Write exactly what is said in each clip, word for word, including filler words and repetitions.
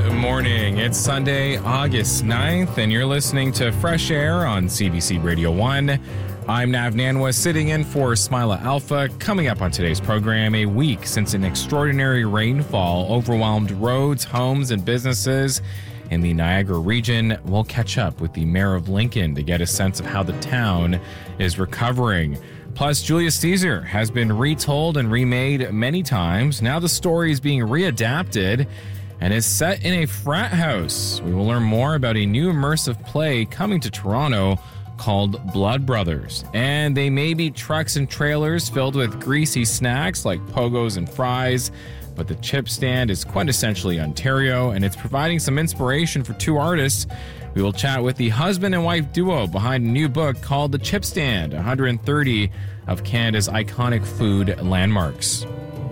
Good morning. It's Sunday, August ninth, and you're listening to Fresh Air on C B C Radio one. I'm Nav Nanwa, sitting in for Smilah Alpha. Coming up on today's program, a week since an extraordinary rainfall overwhelmed roads, homes, and businesses in the Niagara region. We'll catch up with the mayor of Lincoln to get a sense of how the town is recovering. Plus, Julius Caesar has been retold and remade many times. Now the story is being readapted and is set in a frat house. We will learn more about a new immersive play coming to Toronto called Blood Brothers. And they may be trucks and trailers filled with greasy snacks like pogos and fries, but the chip stand is quintessentially Ontario, and it's providing some inspiration for two artists. We will chat with the husband and wife duo behind a new book called The Chip Stand, one hundred thirty of Canada's iconic food landmarks.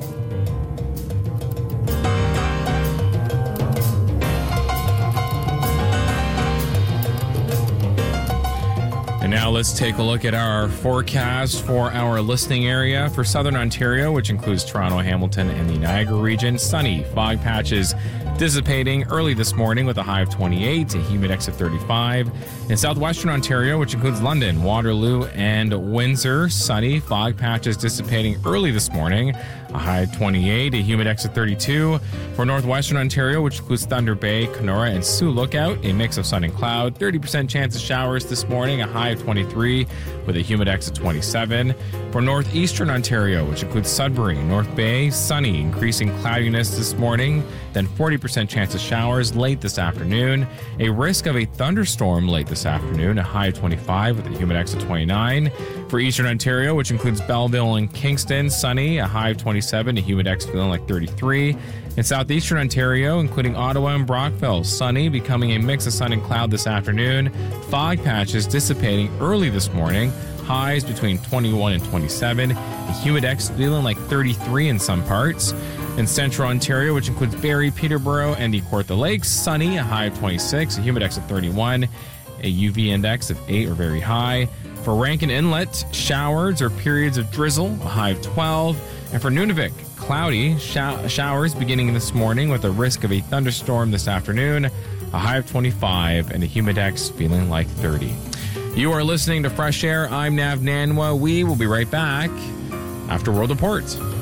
And now let's take a look at our forecast for our listening area. For southern Ontario, which includes Toronto, Hamilton, and the Niagara region, sunny, fog patches dissipating early this morning with a high of twenty-eight, a humid X of thirty-five. In southwestern Ontario, which includes London, Waterloo, and Windsor, sunny, fog patches dissipating early this morning, a high of twenty-eight, a humid X of thirty-two. For northwestern Ontario, which includes Thunder Bay, Kenora, and Sioux Lookout, a mix of sun and cloud, thirty percent chance of showers this morning, a high of twenty-three, with a humid X of twenty-seven. For northeastern Ontario, which includes Sudbury, North Bay, sunny, increasing cloudiness this morning, then forty percent chance of showers late this afternoon, a risk of a thunderstorm late this afternoon, a high of twenty-five with a humid X of twenty-nine. For eastern Ontario, which includes Belleville and Kingston, sunny, a high of twenty-seven, a humid X feeling like thirty-three. In southeastern Ontario, including Ottawa and Brockville, sunny, becoming a mix of sun and cloud this afternoon, fog patches dissipating early this morning, highs between twenty-one and twenty-seven, a humid X feeling like thirty-three in some parts. In central Ontario, which includes Barrie, Peterborough, and the Kawartha Lakes, sunny, a high of twenty-six, a humid X of thirty-one, a U V index of eight or very high. For Rankin Inlet, showers or periods of drizzle, a high of twelve. And for Nunavik, cloudy, show- showers beginning this morning with a risk of a thunderstorm this afternoon, a high of twenty-five, and a humid X feeling like thirty. You are listening to Fresh Air. I'm Nav Nanwa. We will be right back after World Report.